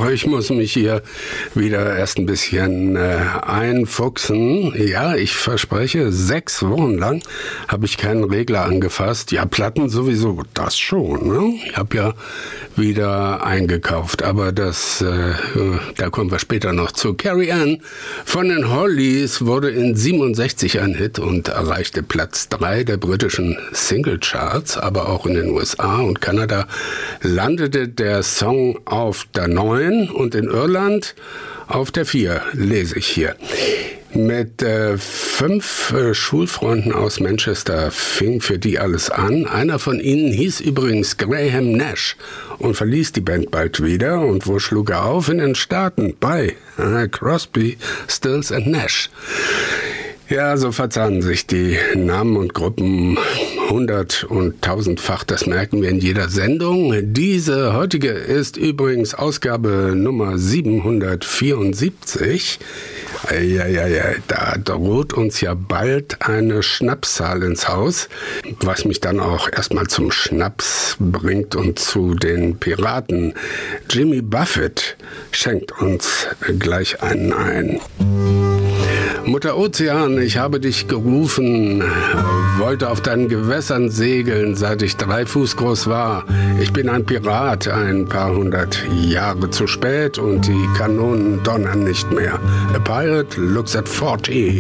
Ich muss mich hier wieder erst ein bisschen einfuchsen. Ja, ich verspreche, 6 Wochen lang habe ich keinen Regler angefasst. Ja, Platten sowieso, das schon. Ne? Ich habe ja wieder eingekauft, aber das, da kommen wir später noch zu. Carrie Ann von den Hollies wurde in 67 ein Hit und erreichte Platz 3 der britischen Singlecharts, aber auch in den USA und Kanada landete der Song auf der 9 und in Irland auf der 4, lese ich hier. Mit 5 Schulfreunden aus Manchester fing für die alles an. Einer von ihnen hieß übrigens Graham Nash und verließ die Band bald wieder. Und wo schlug er auf? In den Staaten bei Crosby, Stills and Nash. Ja, so verzahnen sich die Namen und Gruppen 100- und 1000-fach, das merken wir in jeder Sendung. Diese heutige ist übrigens Ausgabe Nummer 774. Ja, da droht uns ja bald eine Schnapszahl ins Haus, was mich dann auch erstmal zum Schnaps bringt und zu den Piraten. Jimmy Buffett schenkt uns gleich einen ein. Mutter Ozean, ich habe dich gerufen, wollte auf deinen Gewässern segeln, seit ich 3 Fuß groß war. Ich bin ein Pirat, ein paar 100 Jahre zu spät und die Kanonen donnern nicht mehr. A pirate looks at 40.